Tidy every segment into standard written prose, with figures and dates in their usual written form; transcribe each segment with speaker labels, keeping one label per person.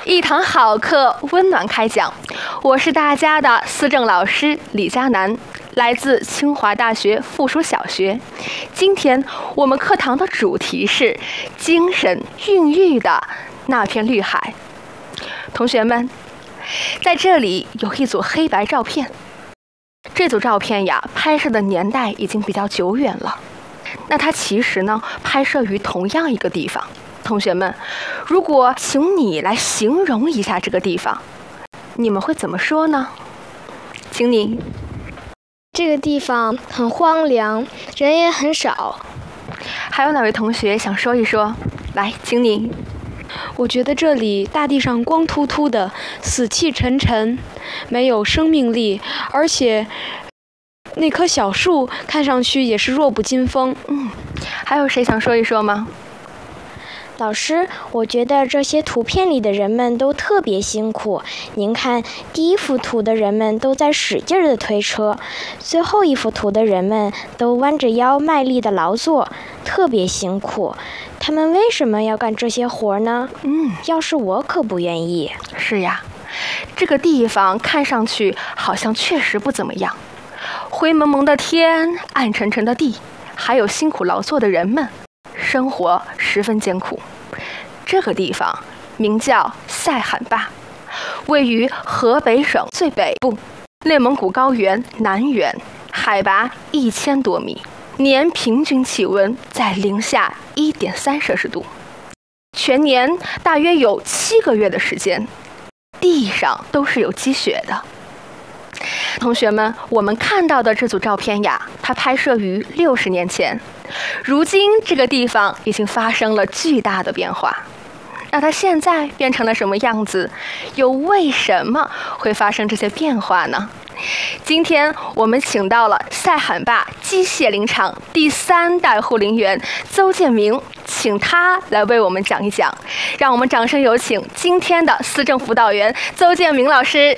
Speaker 1: 一堂好课，温暖开讲。我是大家的思政老师李佳楠，来自清华大学附属小学。今天我们课堂的主题是精神孕育的那片绿海。同学们，在这里有一组黑白照片。这组照片呀，拍摄的年代已经比较久远了。那它其实呢，拍摄于同样一个地方。同学们，如果请你来形容一下这个地方，你们会怎么说呢？请你。
Speaker 2: 这个地方很荒凉，人也很少。
Speaker 1: 还有哪位同学想说一说？来，请你。
Speaker 3: 我觉得这里大地上光秃秃的，死气沉沉，没有生命力，而且那棵小树看上去也是弱不禁风。
Speaker 1: 还有谁想说一说吗？
Speaker 2: 老师，我觉得这些图片里的人们都特别辛苦。您看，第一幅图的人们都在使劲地推车，最后一幅图的人们都弯着腰卖力地劳作，特别辛苦。他们为什么要干这些活呢？要是我可不愿意。
Speaker 1: 是呀，这个地方看上去好像确实不怎么样。灰蒙蒙的天，暗沉沉的地，还有辛苦劳作的人们，生活十分艰苦。这个地方名叫塞罕坝，位于河北省最北部，内蒙古高原南缘，海拔1000多米，年平均气温在零下1.3摄氏度，全年大约有7个月的时间，地上都是有积雪的。同学们，我们看到的这组照片呀，它拍摄于60年前，如今这个地方已经发生了巨大的变化。那它现在变成了什么样子？又为什么会发生这些变化呢？今天我们请到了塞罕坝机械林场第3代护林员邹建明，请他来为我们讲一讲。让我们掌声有请今天的思政辅导员邹建明老师。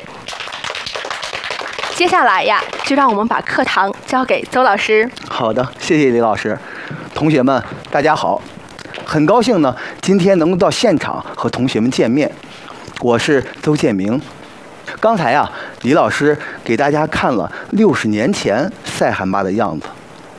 Speaker 1: 接下来呀，就让我们把课堂交给邹老师。
Speaker 4: 好的，谢谢李老师。同学们，大家好，很高兴呢，今天能够到现场和同学们见面。我是邹建明。刚才啊，李老师给大家看了60年前塞罕坝的样子。